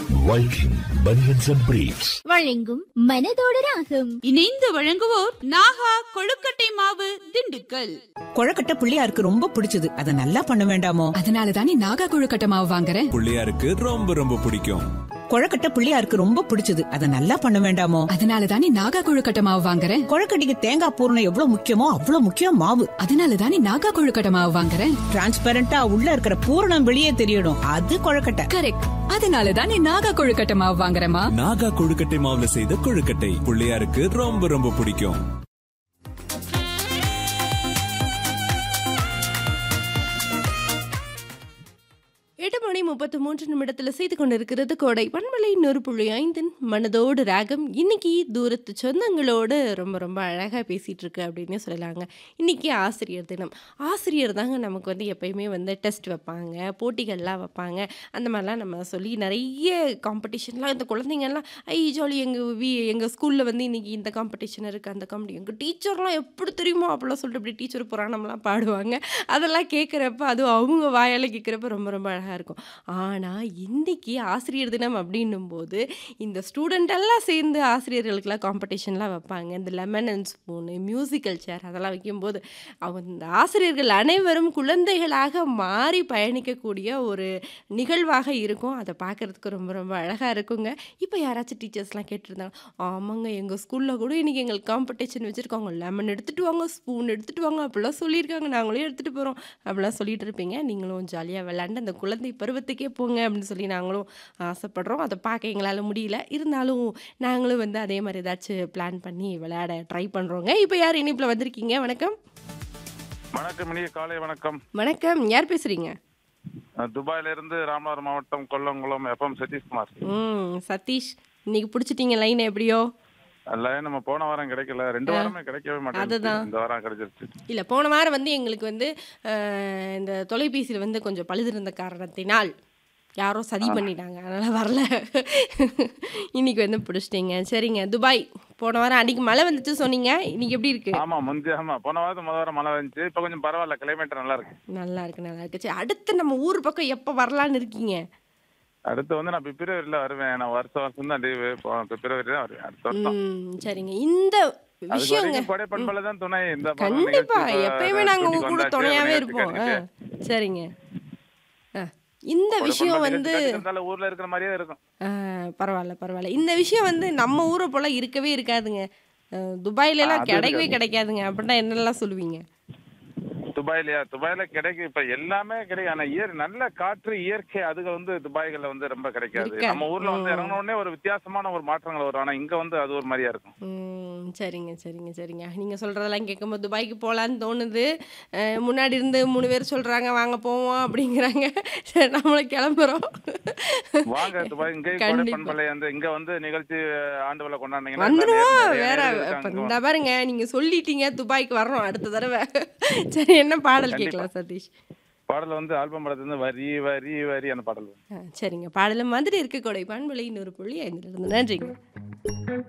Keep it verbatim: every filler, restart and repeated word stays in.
Viking Bunions and Briefs வழங்கும் மனதோடு ராகம். இணைந்து வழங்குவோர் நாகா கொழுக்கட்டை மாவு திண்டுக்கல். கொழுக்கட்டை பிள்ளையாருக்கு ரொம்ப பிடிச்சது, அதை நல்லா பண்ண வேண்டாமோ? அதனாலதான் நாகா கொழுக்கட்டை மாவு வாங்குறேன். பிள்ளையாருக்கு ரொம்ப ரொம்ப பிடிக்கும். கொழுக்கட்டை பிள்ளையாருக்கு ரொம்ப பிடிச்சது, அதை நல்லா பண்ண வேண்டாமோ? அதனாலதான் நாகா கொழுக்கட்டை மாவு வாங்குறேன். கொழுக்கட்டைக்கு தேங்காய் பூரணம் எவ்வளவு முக்கியமோ அவ்வளவு முக்கியம் மாவு. அதனாலதான் நாகா கொழுக்கட்டை மாவு வாங்குறேன். டிரான்ஸ்பரண்டா உள்ள இருக்கிற பூரணம் வெளியே தெரியணும், அது கொழுக்கட்டை. கரெக்ட். அதனாலதான் நாகா கொழுக்கட்டை மாவு வாங்குறேமா. நாகா கொழுக்கட்டை மாவுல செய்த கொழுக்கட்டை பிள்ளையாருக்கு ரொம்ப ரொம்ப பிடிக்கும். எட்டு மணி முப்பத்தி மூன்று நிமிடத்தில் செய்து கொண்டிருக்கிறது கோடை பண்பலை நூறு புள்ளி ஐந்தின் மனதோடு ராகம். இன்னைக்கு தூரத்து சொந்தங்களோடு ரொம்ப ரொம்ப அழகாக பேசிகிட்டு இருக்கு அப்படின்னே சொல்லலாங்க. இன்றைக்கி ஆசிரியர் தினம். ஆசிரியர் தாங்க நமக்கு வந்து எப்பயுமே வந்து டெஸ்ட் வைப்பாங்க, போட்டிகள்லாம் வைப்பாங்க. அந்த மாதிரிலாம் நம்ம சொல்லி நிறைய காம்படிஷன்லாம் இந்த குழந்தைங்கள்லாம் ஐ ஜாலி எங்கள் வீ எங்கள் ஸ்கூலில் வந்து இன்றைக்கி இந்த காம்படிஷன் இருக்குது, அந்த காம்படி எங்கள் டீச்சர்லாம் எப்படி தெரியுமோ அப்படிலாம் சொல்லிட்டு இப்படி டீச்சர் புராணம்லாம் பாடுவாங்க. அதெல்லாம் கேட்குறப்ப அதுவும் அவங்க வாயால் கேட்குறப்ப ரொம்ப ரொம்ப அழகாக இருக்கும். ஆனால் இன்னைக்கு ஆசிரியர் தினம் அப்படின்னும் போது இந்த ஸ்டூடெண்ட் எல்லாம் சேர்ந்து ஆசிரியர்களுக்கெல்லாம் காம்படிஷன்லாம் வைப்பாங்க. இந்த lemon and spoon, musical chair அதெல்லாம் வைக்கும்போது அந்த ஆசிரியர்கள் அனைவரும் குழந்தைகளாக மாறி பயணிக்கக்கூடிய ஒரு நிகழ்வாக இருக்கும். அதை பார்க்குறதுக்கு ரொம்ப ரொம்ப அழகாக இருக்குங்க. இப்போ யாராச்சும் டீச்சர்ஸ்லாம் கேட்டிருந்தாங்க, ஆமாங்க எங்கள் ஸ்கூலில் கூட இன்றைக்கி எங்களுக்கு காம்படிஷன் வச்சுருக்காங்க, லெமன் எடுத்துகிட்டு வாங்க, ஸ்பூன் எடுத்துகிட்டு வாங்க அப்படிலாம் சொல்லியிருக்காங்க, நாங்களே எடுத்துகிட்டு போகிறோம் அப்படிலாம் சொல்லிட்டு இருப்பீங்க. நீங்களும் ஜாலியாக விளையாண்டு அந்த குழந்தை பருவத்துக்கே போங்க அப்படின்னு சொல்லி நாங்களும் ஆசைப்படுறோம். அதை பார்க்க எங்களால் முடியல, இருந்தாலும் நாங்களும் வந்து அதே மாதிரி ஏதாச்சும் பிளான் பண்ணி விளையாட ட்ரை பண்ணுறோங்க. இப்போ யார் இனிப்பில் வந்திருக்கீங்க? வணக்கம். வணக்கம், இனிய காலை வணக்கம். வணக்கம், யார் பேசுறீங்க? துபாயில இருந்து ராமநாதபுரம் மாவட்டம் கொல்லங்குளம் எஃப்எம் சதீஷ்குமார். ம் சதீஷ், இன்னைக்கு பிடிச்சிட்டீங்க லைன் எப்படியோ? லைன் நம்ம போன வாரம் கிடைக்கல, ரெண்டு வாரமே கிடைக்கவே மாட்டேங்குது, இந்த வாரம் கிடைச்சிருச்சு. இல்லை, போன வாரம் வந்து எங்களுக்கு வந்து இந்த தொலைபேசியில் வந்து கொஞ்சம் பழுதிருந்த காரணத்தினால் யாரோ சதி பண்ணிட்டாங்க, அதனால் வரல. இன்னைக்கு வந்து பிடிச்சிட்டிங்க. சரிங்க. துபாய் போன வாரம் அன்றைக்கி மழை வந்துச்சு சொன்னீங்க, இன்னைக்கு எப்படி இருக்கு? ஆமாம், முந்தைய ஆமாம் போன வாரத்து முதல் வாரம் மழை வந்துச்சு, இப்போ கொஞ்சம் பரவாயில்ல, கிளைமேட் நல்லா இருக்கு. நல்லா இருக்கு நல்லா இருக்கு. சரி, அடுத்து நம்ம ஊர் பக்கம் எப்போ வரலான்னு இருக்கீங்க? அடுத்து வந்து நான் பிப்ரவரியில வருவேன். நான் வருஷம் வருஷம் தான் லீவு, பிப்ரவரி தான் வருவேன் அடுத்த வருஷம். சரிங்க. இந்த விஷயங்க கொடை பண்பலை தான் துணை. இந்த கண்டிப்பா எப்பயுமே நாங்க உங்க கூட துணையாவே இருப்போம். சரிங்க. இந்த விஷயம் வந்து ஊர்ல இருக்கிற மாதிரியே இருக்கும். பரவாயில்ல பரவாயில்ல. இந்த விஷயம் வந்து நம்ம ஊரை போல இருக்கவே இருக்காதுங்க. துபாயில எல்லாம் கிடைக்கவே கிடைக்காதுங்க. அப்படின்னா என்னெல்லாம் சொல்லுவீங்க? துபாயிலயா? துபாயில கிடைக்கும், இப்ப எல்லாமே கிடைக்கும். ஆனா இயற் நல்ல காற்று, இயற்கை அதுகள் வந்து துபாய்கள்ல வந்து ரொம்ப கிடைக்காது. நம்ம ஊர்ல வந்து இறங்கின உடனே ஒரு வித்தியாசமான ஒரு மாற்றங்கள் வரும். ஆனா இங்க வந்து அது ஒரு மாதிரியா இருக்கும். சரிங்க சரிங்க சரிங்க. நீங்க சொல்றதெல்லாம் கேட்கும்போது துபாய்க்கு போலான்னு தோணுது. முன்னாடி இருந்து மூணு பேர் சொல்றாங்க வாங்க போவோம் அப்படிங்கிறாங்க. சரி, நம்மளும் கிளம்புறோம். வாங்க துபாய். இங்க பண்பலை அந்த இங்க வந்து நிகழ்ச்சி ஆண்டு விழா கொண்டாடுனீங்கன்னா வந்துருவோம். வேற இந்த பாருங்க, நீங்க சொல்லிட்டீங்க துபாய்க்கு வர்றோம் அடுத்த தடவை. சரி, என்ன பாடல் கேட்கலாம் சதீஷ்? பாடல் வந்து ஆல்பம் படத்துல இருந்து வரி வரி வரி அந்த பாடல். சரிங்க. பாடலும் மாதிரி இருக்க கொடை பண்பலை நூறு புள்ளி ஐந்துல இருந்து. நன்றிங்க.